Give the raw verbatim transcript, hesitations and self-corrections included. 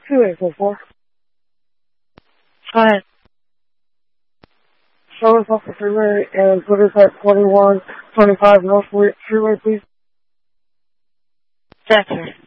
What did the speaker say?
two eight four four. Go ahead. Show us off the freeway and put us at twenty-one twenty-five North Freeway, please. That's her.